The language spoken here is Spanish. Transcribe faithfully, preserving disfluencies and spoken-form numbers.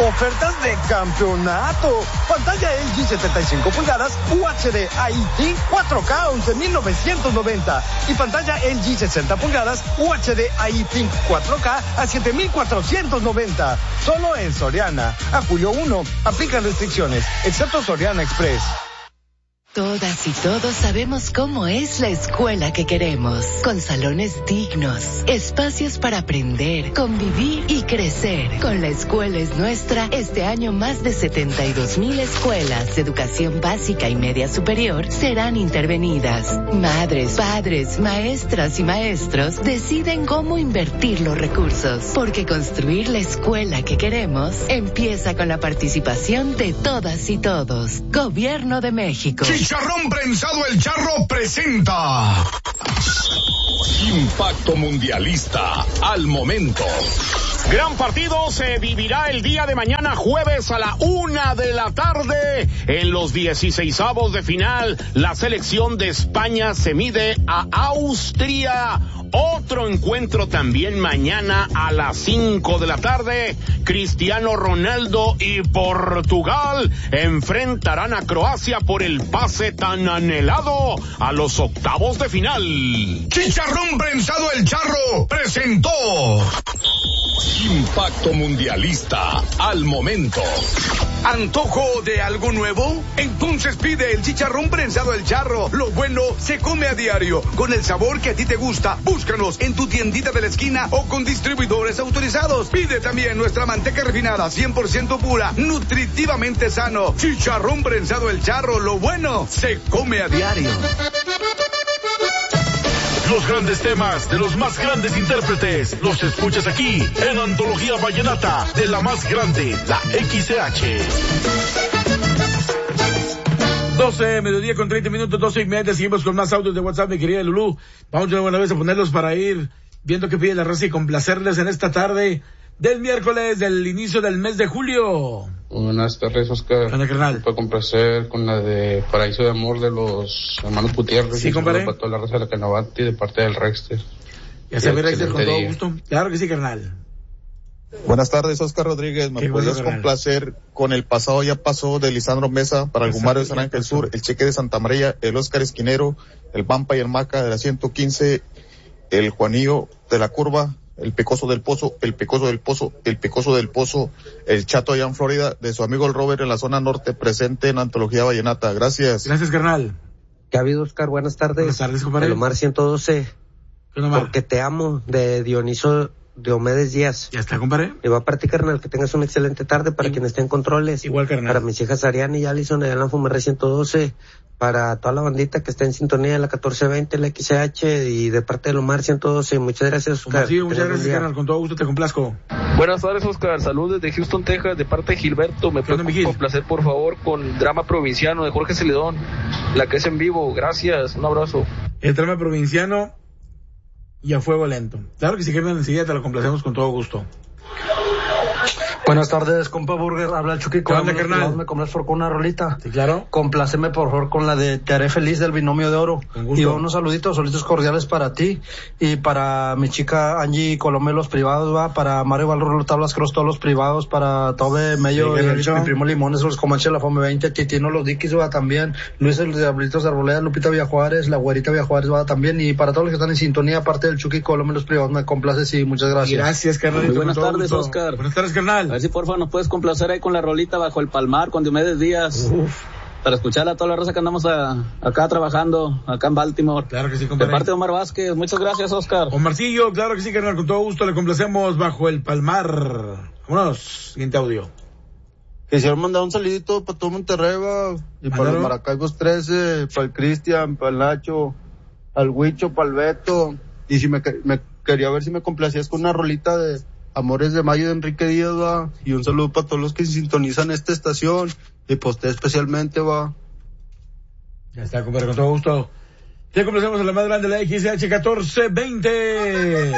Ofertas de campeonato. Pantalla L G setenta y cinco pulgadas U H D I T cuatro K once mil novecientos noventa y pantalla L G sesenta pulgadas U H D I T cuatro K a siete mil cuatrocientos noventa. Solo en Soriana. A julio primero. Aplican restricciones, excepto Soriana Express. Todas y todos sabemos cómo es la escuela que queremos, con salones dignos, espacios para aprender, convivir y crecer. Con La Escuela es Nuestra, este año más de setenta y dos mil escuelas de educación básica y media superior serán intervenidas. Madres, padres, maestras y maestros deciden cómo invertir los recursos, porque construir la escuela que queremos empieza con la participación de todas y todos. Gobierno de México. Chicharrón Prensado El Charro presenta Impacto Mundialista al momento. Gran partido se vivirá el día de mañana jueves a la una de la tarde. En los dieciseisavos de final, la selección de España se mide a Austria. Otro encuentro también mañana a las cinco de la tarde. Cristiano Ronaldo y Portugal enfrentarán a Croacia por el pase tan anhelado a los octavos de final. Chicharrón Prensado El Charro presentó Impacto Mundialista al momento. ¿Antojo de algo nuevo? Entonces pide el Chicharrón Prensado El Charro. Lo bueno se come a diario, con el sabor que a ti te gusta. Búscanos en tu tiendita de la esquina o con distribuidores autorizados. Pide también nuestra manteca refinada cien por ciento pura, nutritivamente sano. Chicharrón Prensado El Charro. Lo bueno se come a diario. Los grandes temas de los más grandes intérpretes los escuchas aquí en Antología Vallenata de la más grande, la X C H. doce, mediodía con treinta minutos, doce y media. Seguimos con más audios de WhatsApp, mi querida Lulú. Vamos de una vez a ponerlos para ir viendo qué pide la raza y complacerles en esta tarde del miércoles del inicio del mes de julio. Buenas tardes, Oscar. ¿Qué onda, carnal? Para complacer con la de Paraíso de Amor de los hermanos Gutiérrez. Sí, compadre. Para toda la raza de la Canavati de parte del Rexter. Ya se ve, Rexter, con todo gusto. Claro que sí, carnal. Buenas tardes, Oscar Rodríguez. ¿Me podrías complacer con El Pasado Ya Pasó de Lisandro Mesa para el Gumario de San Ángel Sur, el Cheque de Santa María, el Oscar Esquinero, el Pampa y el Maca de la ciento quince, el Juanillo de la Curva, el Pecoso del Pozo, el Pecoso del Pozo, el Pecoso del Pozo, el Chato allá en Florida, de su amigo el Robert en la zona norte, presente en Antología Vallenata. Gracias. Gracias, carnal. ¿Qué ha habido, Oscar? Buenas tardes. Buenas tardes, compadre. El Omar ciento doce. Porque te amo, de Dioniso Diomedes Díaz. Ya está, compadre. Y va a partir, carnal, que tengas una excelente tarde para quienes estén en controles. Igual, carnal. Para mis hijas Ariana y Alison, allá en la Fumerre ciento doce. Para toda la bandita que está en sintonía de la catorce veinte, la X C H, y de parte del Omar ciento doce. Muchas gracias, Oscar. Sí, muchas gracias, carnal. Con todo gusto te complazco. Buenas tardes, Oscar. Saludos desde Houston, Texas, de parte de Gilberto. Me puedo complacer, por favor, con Drama Provinciano de Jorge Celedón, la que es en vivo. Gracias, un abrazo. El Drama Provinciano y a fuego lento. Claro que si quieren enseguida te lo complacemos con todo gusto. Buenas tardes, compa Burger, habla el Chucky. ¿Qué onda, carnal? Me complaces por con una rolita. Sí, claro. Compláceme por favor con la de Te haré feliz del Binomio de Oro. Con gusto. Y unos saluditos, solitos cordiales para ti y para mi chica Angie Colomé, los privados, va, para Mario Valrolo Tablas Cross, todos los privados, para Tobe Mello, sí, y mi primo Limones, los Comanche, la Fome veinte, Titino, los Dikis, va también, Luis el de Ablitos de Arboleda, Lupita Villajuárez, la Güerita Villajuárez, va también, y para todos los que están en sintonía, aparte del Chucky Colomé, los privados, me complaces y muchas gracias. Gracias, carnal. Muy buenas tardes, gusto. Oscar. Buenas tardes, carnal. A ver si porfa nos puedes complacer ahí con la rolita Bajo el Palmar, con Diomedes Díaz. Uf. Para escucharla a toda la raza que andamos a, acá trabajando, acá en Baltimore. Claro que sí, compadre. De parte de Omar Vázquez. Muchas gracias, Oscar. Omarcillo, claro que sí, carnal, con todo gusto le complacemos Bajo el Palmar. Vámonos, siguiente audio. Quisiera mandar un saludito para todo Monterrey, va, y para los Maracaibos trece, para el Cristian, para el Nacho, al Huicho, para el Beto, y si me, me quería ver si me complacías con una rolita de Amores de Mayo de Enrique Díaz, va, y un saludo para todos los que sintonizan esta estación, y pues usted especialmente, va. Ya está, compadre, con todo gusto. Ya complacemos a la más grande, la X C H catorce veinte.